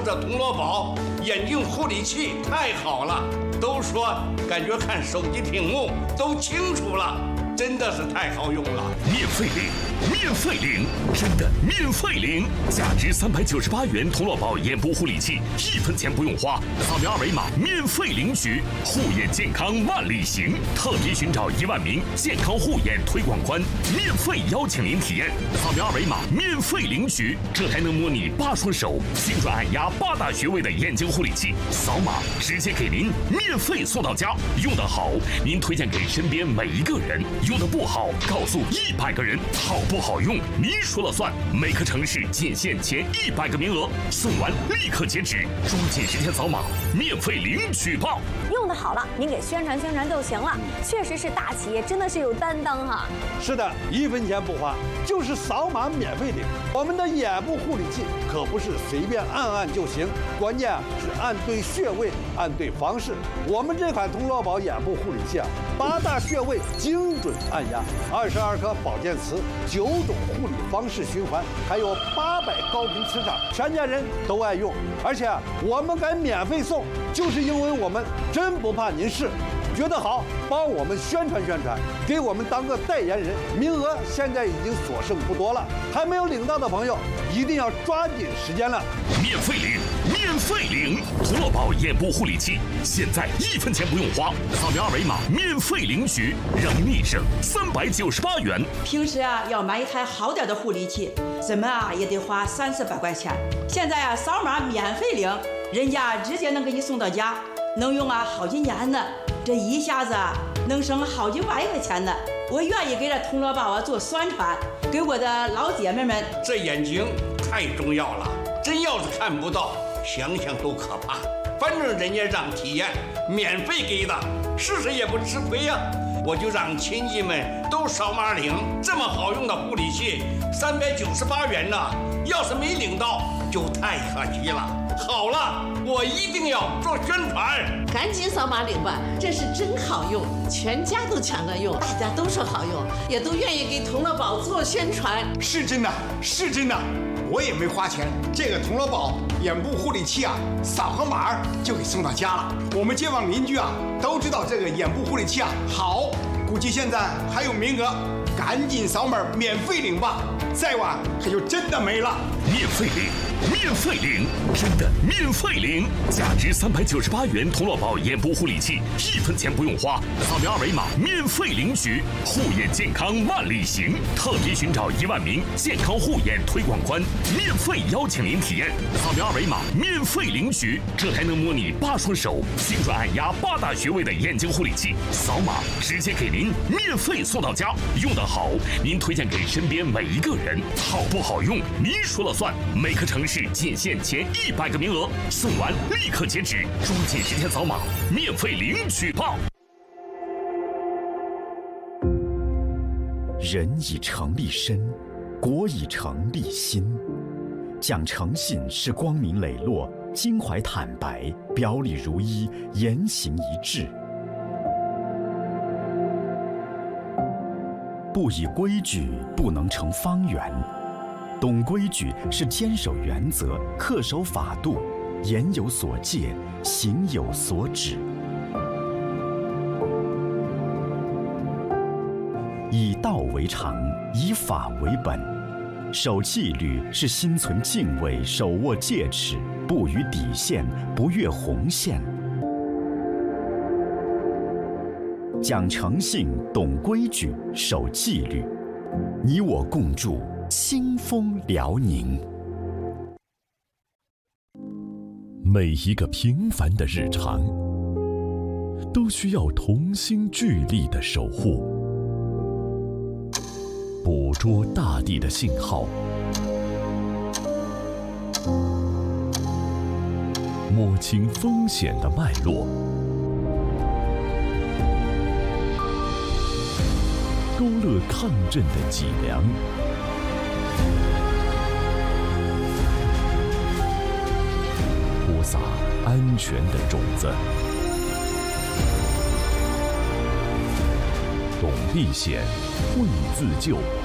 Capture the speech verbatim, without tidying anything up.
这铜锣宝眼睛护理器太好了，都说感觉看手机屏幕都清楚了，真的是太好用了。 免费领，免费领，真的免费领！价值三百九十八元铜锣宝眼部护理器，一分钱不用花，扫描二维码免费领取，护眼健康万里行。特别寻找一万名健康护眼推广官，免费邀请您体验，扫描二维码免费领取。这台能模拟八双手、精准按压八大穴位的眼睛护理器，扫码直接给您免费送到家。用得好，您推荐给身边每一个人；用得不好，告诉一百个人。好不好用，您说了算。每个城市仅限前一百个名额，送完立刻截止，抓紧时间扫码，免费领取吧。 用得好了，您给宣传宣传就行了。确实是大企业，真的是有担当哈。 是的，一分钱不花，就是扫码免费领。我们的眼部护理器可不是随便按按就行，关键啊是按对穴位，按对方式。我们这款铜锣宝眼部护理器啊，八大穴位精准按压，二十二颗保健词，九种护理方式循环，还有八百高频磁场，全家人都爱用。而且啊，我们敢免费送，就是因为我们真不怕您试。觉得好，帮我们宣传宣传，给我们当个代言人。名额现在已经所剩不多了，还没有领到的朋友一定要抓紧时间了。 免费领，免费领，铜锣宝眼部护理器，现在一分钱不用花，扫描二维码免费领取，让您立省三百九十八元。 平时啊要买一台好点的护理器，怎么啊也得花三四百块钱。现在啊扫码免费领，人家直接能给你送到家，能用啊好几年呢。这一下子啊能省好几万块钱呢。我愿意给这铜锣宝啊做宣传，给我的老姐妹们。 这眼睛太重要了，真要是看不到，想想都可怕。反正人家让体验，免费给的，试试也不吃亏呀。我就让亲戚们都扫码领，这么好用的护理器，三百九十八元呢，要是没领到，就太可惜了。好了，我一定要做宣传， 赶紧扫码领吧，这是真好用，全家都抢着用，大家都说好用，也都愿意给铜锣宝做宣传。 是真的，是真的，我也没花钱，这个铜锣宝眼部护理器啊，扫个码就给送到家了。我们街坊邻居啊都知道这个眼部护理器啊好，估计现在还有名额，赶紧扫码免费领吧，再晚可就真的没了。 免费领，免费领，真的免费领！价值三百九十八元铜锣宝眼部护理器，一分钱不用花，扫描二维码免费领取，护眼健康万里行。特别寻找一万名健康护眼推广官，免费邀请您体验，扫描二维码免费领取。这台能模拟八双手、精准按压八大穴位的眼睛护理器，扫码直接给您免费送到家。用得好，您推荐给身边每一个人；好不好用，您说了算。每个城市仅限前一百个名额，送完立刻截止，抓紧时间扫码，免费领取吧。 人以诚立身，国以诚立心。讲诚信是光明磊落、襟怀坦白、表里如一、言行一致。不以规矩，不能成方圆。懂规矩是坚守原则、恪守法度，言有所戒，行有所止。以道为常，以法为本。守纪律是心存敬畏，手握戒尺，不逾底线，不越红线。讲诚信，懂规矩，守纪律，你我共筑清风辽宁。 每一个平凡的日常，都需要同心聚力的守护，捕捉大地的信号，摸清风险的脉络，勾勒抗震的脊梁。撒安全的种子，懂避险，会自救。